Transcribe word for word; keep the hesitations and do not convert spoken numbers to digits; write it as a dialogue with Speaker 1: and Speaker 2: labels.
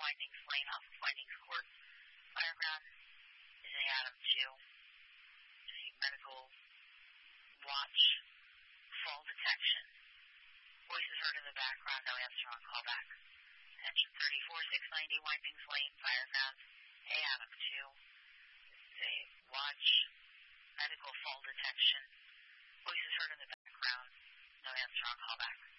Speaker 1: Windings Lane off of Windings Court. Fireground is a Adam two. A medical watch, fall detection. Voices heard in the background, no answer on callback. Attention thirty-four six ninety Windings Lane, Fireground, A Adam two. A watch, medical fall detection. Voices heard in the background, no answer on callback.